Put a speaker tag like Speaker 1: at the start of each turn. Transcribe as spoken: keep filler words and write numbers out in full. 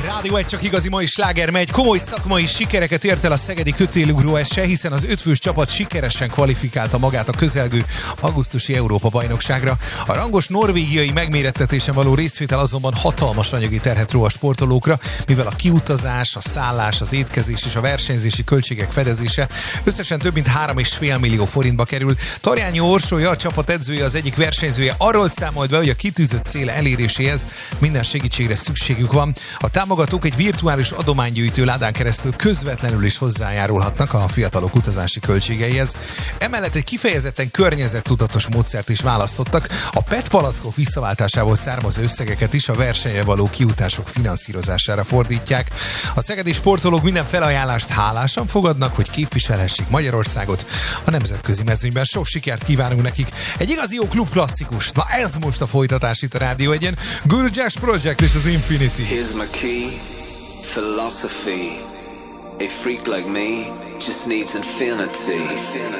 Speaker 1: Rádió egy csak igazi mai sláger megy. Komoly szakmai sikereket ért el a szegedi kötélugró esse, hiszen az ötfős csapat sikeresen kvalifikálta magát a közelgő augusztusi Európa-bajnokságra. A rangos norvégiai megmérettetésen való részvétel azonban hatalmas anyagi terhet ró a sportolókra, mivel a kiutazás, a szállás, az étkezés és a versenyzési költségek fedezése összesen több mint három és fél millió forintba kerül. Tarjányi Orsolya, a csapat edzője, az egyik versenyzője arról számolt be, hogy a kitűzött cél eléréséhez minden segítségre szükségük van. A támogatók egy virtuális adománygyűjtő ládán keresztül közvetlenül is hozzájárulhatnak a fiatalok utazási költségeihez. Emellett egy kifejezetten környezettudatos módszert is választottak. A pé e té palackok visszaváltásából származó összegeket is a versenyre való kiutások finanszírozására fordítják. A szegedi sportolók minden felajánlást hálásan fogadnak, hogy képviselhessék Magyarországot a nemzetközi mezőnyben. Sok sikert kívánunk nekik. Egy igazi jó klub klasszikus. Na ez most a folytatás itt a Rádió egyen. Gurjas Project és az Infinity.
Speaker 2: Here's my key, philosophy. A freak like me just needs infinity.